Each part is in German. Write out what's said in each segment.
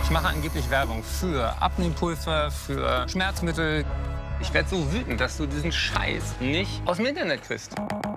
Ich mache angeblich Werbung für Abnehmpulver, für Schmerzmittel. Ich werde so wütend, dass du diesen Scheiß nicht aus dem Internet kriegst.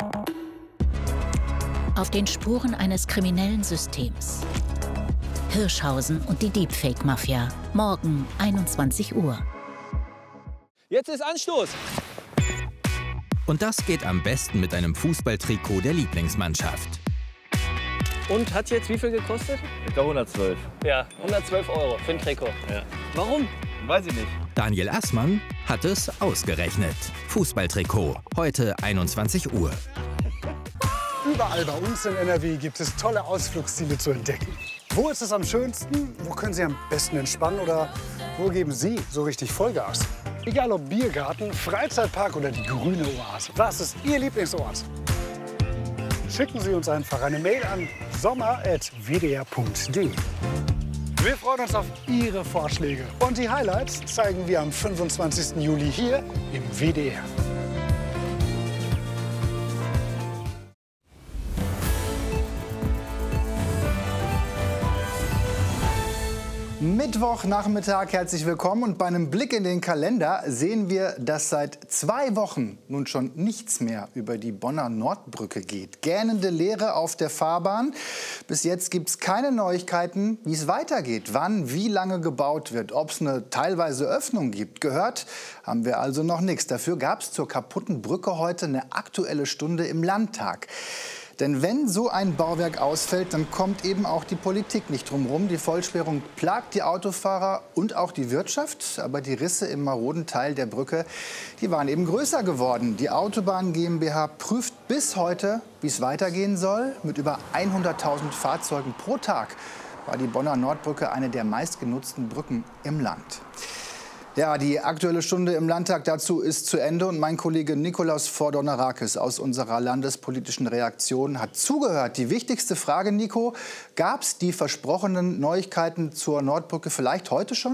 Auf den Spuren eines kriminellen Systems. Hirschhausen und die Deepfake-Mafia. Morgen 21 Uhr. Jetzt ist Anstoß. Und das geht am besten mit einem Fußballtrikot der Lieblingsmannschaft. Und hat jetzt wie viel gekostet? Ich glaube 112. Ja, 112 € für ein Trikot. Ja. Warum? Weiß ich nicht. Daniel Assmann hat es ausgerechnet. Fußballtrikot, heute 21 Uhr. Überall bei uns in NRW gibt es tolle Ausflugsziele zu entdecken. Wo ist es am schönsten? Wo können Sie am besten entspannen? Oder wo geben Sie so richtig Vollgas? Egal ob Biergarten, Freizeitpark oder die grüne Oase. Was ist Ihr Lieblingsort? Schicken Sie uns einfach eine Mail an sommer@wdr.de. Wir freuen uns auf Ihre Vorschläge. Und die Highlights zeigen wir am 25. Juli hier im WDR. Mittwochnachmittag, herzlich willkommen. Und bei einem Blick in den Kalender sehen wir, dass seit 2 Wochen nun schon nichts mehr über die Bonner Nordbrücke geht. Gähnende Leere auf der Fahrbahn. Bis jetzt gibt es keine Neuigkeiten, wie es weitergeht, wann, wie lange gebaut wird, ob es eine teilweise Öffnung gibt. Gehört haben wir also noch nichts. Dafür gab es zur kaputten Brücke heute eine Aktuelle Stunde im Landtag. Denn wenn so ein Bauwerk ausfällt, dann kommt eben auch die Politik nicht drum rum. Die Vollsperrung plagt die Autofahrer und auch die Wirtschaft. Aber die Risse im maroden Teil der Brücke, die waren eben größer geworden. Die Autobahn GmbH prüft bis heute, wie es weitergehen soll. Mit über 100.000 Fahrzeugen pro Tag war die Bonner Nordbrücke eine der meistgenutzten Brücken im Land. Ja, die Aktuelle Stunde im Landtag dazu ist zu Ende. Und mein Kollege Nikolaus Fordonarakis aus unserer landespolitischen Redaktion hat zugehört. Die wichtigste Frage, Nico, gab es die versprochenen Neuigkeiten zur Nordbrücke vielleicht heute schon?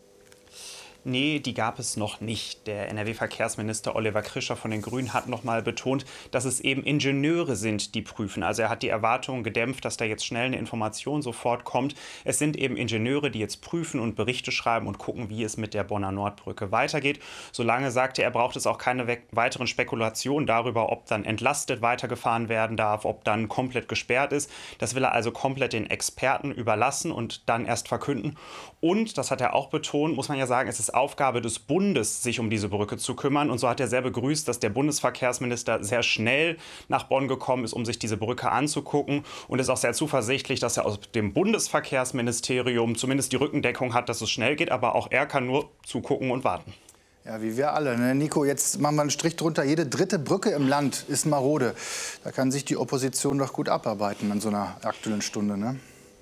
Nee, die gab es noch nicht. Der NRW-Verkehrsminister Oliver Krischer von den Grünen hat noch mal betont, dass es eben Ingenieure sind, die prüfen. Also er hat die Erwartungen gedämpft, dass da jetzt schnell eine Information sofort kommt. Es sind eben Ingenieure, die jetzt prüfen und Berichte schreiben und gucken, wie es mit der Bonner Nordbrücke weitergeht. Solange, sagte er, braucht es auch keine weiteren Spekulationen darüber, ob dann entlastet weitergefahren werden darf, ob dann komplett gesperrt ist. Das will er also komplett den Experten überlassen und dann erst verkünden. Und, das hat er auch betont, muss man ja sagen, es ist Aufgabe des Bundes, sich um diese Brücke zu kümmern. Und so hat er sehr begrüßt, dass der Bundesverkehrsminister sehr schnell nach Bonn gekommen ist, um sich diese Brücke anzugucken. Und ist auch sehr zuversichtlich, dass er aus dem Bundesverkehrsministerium zumindest die Rückendeckung hat, dass es schnell geht. Aber auch er kann nur zugucken und warten. Ja, wie wir alle. Ne? Nico, jetzt machen wir einen Strich drunter. Jede dritte Brücke im Land ist marode. Da kann sich die Opposition doch gut abarbeiten an so einer Aktuellen Stunde, ne?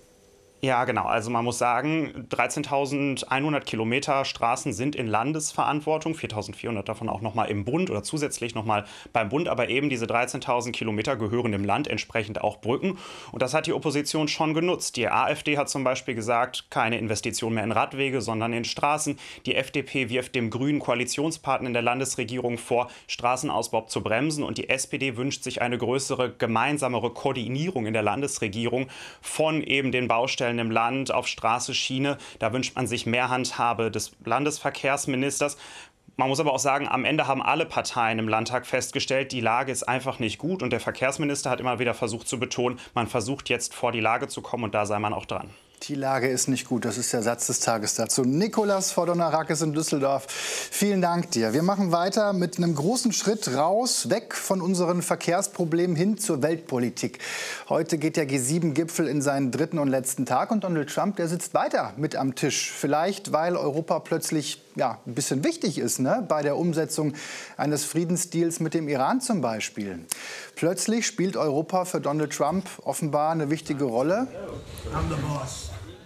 Ja, genau. Also man muss sagen, 13.100 Kilometer Straßen sind in Landesverantwortung, 4.400 davon auch noch mal im Bund oder zusätzlich noch mal beim Bund. Aber eben diese 13.000 Kilometer gehören dem Land, entsprechend auch Brücken. Und das hat die Opposition schon genutzt. Die AfD hat zum Beispiel gesagt, keine Investition mehr in Radwege, sondern in Straßen. Die FDP wirft dem grünen Koalitionspartner in der Landesregierung vor, Straßenausbau zu bremsen. Und die SPD wünscht sich eine größere, gemeinsamere Koordinierung in der Landesregierung von eben den Baustellen im Land auf Straße, Schiene. Da wünscht man sich mehr Handhabe des Landesverkehrsministers. Man muss aber auch sagen, am Ende haben alle Parteien im Landtag festgestellt, die Lage ist einfach nicht gut. Und der Verkehrsminister hat immer wieder versucht zu betonen, man versucht jetzt vor die Lage zu kommen und da sei man auch dran. Die Lage ist nicht gut, das ist der Satz des Tages dazu. Nikolaus Fordonarakis in Düsseldorf, vielen Dank dir. Wir machen weiter mit einem großen Schritt raus, weg von unseren Verkehrsproblemen hin zur Weltpolitik. Heute geht der G7-Gipfel in seinen 3. und letzten Tag und Donald Trump, der sitzt weiter mit am Tisch. Vielleicht, weil Europa plötzlich ein bisschen wichtig ist, ne? Bei der Umsetzung eines Friedensdeals mit dem Iran zum Beispiel. Plötzlich spielt Europa für Donald Trump offenbar eine wichtige Rolle. I'm the boss.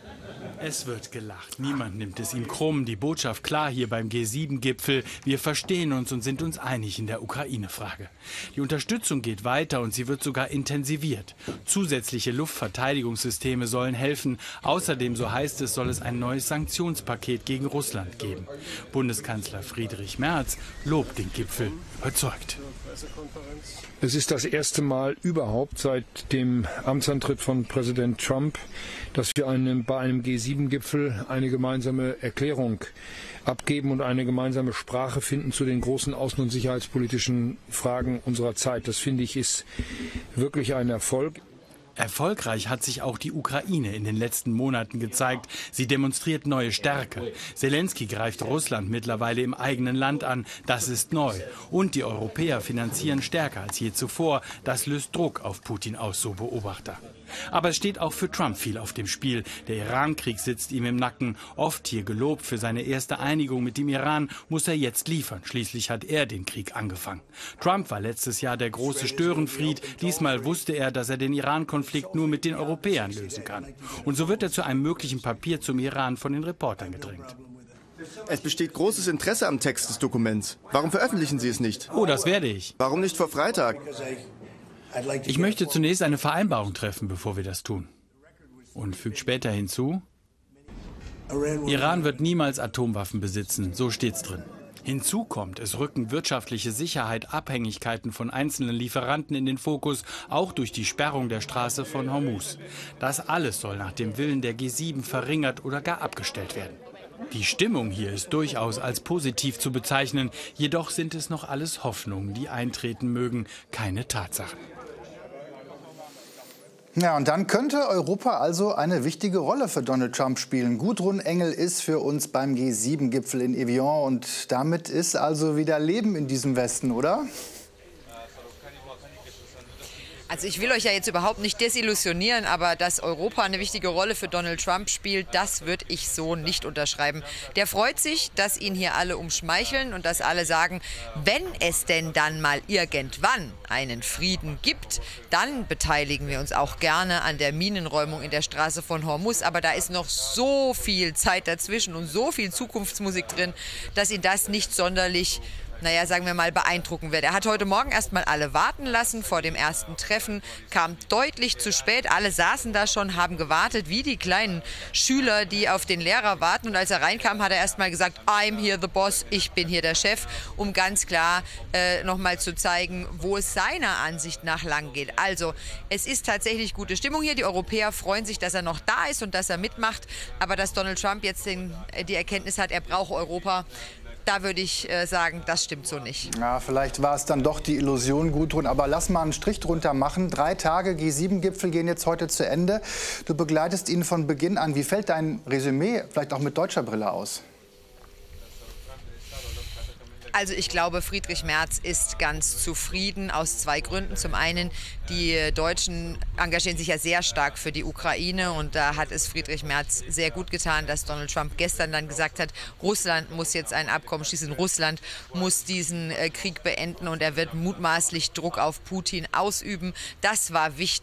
Es wird gelacht. Niemand nimmt es ihm krumm. Die Botschaft klar hier beim G7-Gipfel. Wir verstehen uns und sind uns einig in der Ukraine-Frage. Die Unterstützung geht weiter und sie wird sogar intensiviert. Zusätzliche Luftverteidigungssysteme sollen helfen. Außerdem, so heißt es, soll es ein neues Sanktionspaket gegen Russland geben. Bundeskanzler Friedrich Merz lobt den Gipfel überzeugt. Es ist das erste Mal überhaupt seit dem Amtsantritt von Präsident Trump, dass wir bei einem G7-Gipfel eine gemeinsame Erklärung abgeben und eine gemeinsame Sprache finden zu den großen außen- und sicherheitspolitischen Fragen unserer Zeit. Das, finde ich, ist wirklich ein Erfolg. Erfolgreich hat sich auch die Ukraine in den letzten Monaten gezeigt. Sie demonstriert neue Stärke. Zelensky greift Russland mittlerweile im eigenen Land an. Das ist neu. Und die Europäer finanzieren stärker als je zuvor. Das löst Druck auf Putin aus, so Beobachter. Aber es steht auch für Trump viel auf dem Spiel. Der Iran-Krieg sitzt ihm im Nacken. Oft hier gelobt für seine erste Einigung mit dem Iran, muss er jetzt liefern. Schließlich hat er den Krieg angefangen. Trump war letztes Jahr der große Störenfried. Diesmal wusste er, dass er den Iran-Konflikt nur mit den Europäern lösen kann. Und so wird er zu einem möglichen Papier zum Iran von den Reportern gedrängt. Es besteht großes Interesse am Text des Dokuments. Warum veröffentlichen Sie es nicht? Oh, das werde ich. Warum nicht vor Freitag? Ich möchte zunächst eine Vereinbarung treffen, bevor wir das tun. Und fügt später hinzu, Iran wird niemals Atomwaffen besitzen, so steht's drin. Hinzu kommt, es rücken wirtschaftliche Sicherheit, Abhängigkeiten von einzelnen Lieferanten in den Fokus, auch durch die Sperrung der Straße von Hormuz. Das alles soll nach dem Willen der G7 verringert oder gar abgestellt werden. Die Stimmung hier ist durchaus als positiv zu bezeichnen, jedoch sind es noch alles Hoffnungen, die eintreten mögen, keine Tatsachen. Ja, und dann könnte Europa also eine wichtige Rolle für Donald Trump spielen. Gudrun Engel ist für uns beim G7-Gipfel in Evian und damit ist also wieder Leben in diesem Westen, oder? Also ich will euch ja jetzt überhaupt nicht desillusionieren, aber dass Europa eine wichtige Rolle für Donald Trump spielt, das würde ich so nicht unterschreiben. Der freut sich, dass ihn hier alle umschmeicheln und dass alle sagen, wenn es denn dann mal irgendwann einen Frieden gibt, dann beteiligen wir uns auch gerne an der Minenräumung in der Straße von Hormuz. Aber da ist noch so viel Zeit dazwischen und so viel Zukunftsmusik drin, dass ihn das nicht sonderlich, naja, sagen wir mal, beeindrucken wird. Er hat heute Morgen erst mal alle warten lassen vor dem ersten Treffen, kam deutlich zu spät. Alle saßen da schon, haben gewartet, wie die kleinen Schüler, die auf den Lehrer warten. Und als er reinkam, hat er erst mal gesagt, I'm here the boss, ich bin hier der Chef, um ganz klar noch mal zu zeigen, wo es seiner Ansicht nach lang geht. Also, es ist tatsächlich gute Stimmung hier. Die Europäer freuen sich, dass er noch da ist und dass er mitmacht. Aber dass Donald Trump jetzt die Erkenntnis hat, er braucht Europa, da würde ich sagen, das stimmt so nicht. Ja, vielleicht war es dann doch die Illusion, Gudrun. Aber lass mal einen Strich drunter machen. 3 Tage G7-Gipfel gehen jetzt heute zu Ende. Du begleitest ihn von Beginn an. Wie fällt dein Resümee, vielleicht auch mit deutscher Brille, aus? Also ich glaube, Friedrich Merz ist ganz zufrieden aus 2 Gründen. Zum einen, die Deutschen engagieren sich ja sehr stark für die Ukraine und da hat es Friedrich Merz sehr gut getan, dass Donald Trump gestern dann gesagt hat, Russland muss jetzt ein Abkommen schließen, Russland muss diesen Krieg beenden und er wird mutmaßlich Druck auf Putin ausüben. Das war wichtig.